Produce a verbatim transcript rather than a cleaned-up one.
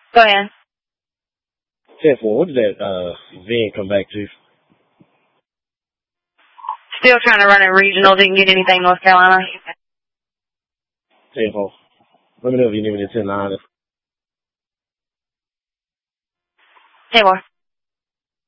Go ahead. ten four, what did that uh, van come back to? Still trying to run a regional. Didn't get anything North Carolina. ten four. Let me know if you need me to ten nine. ten four.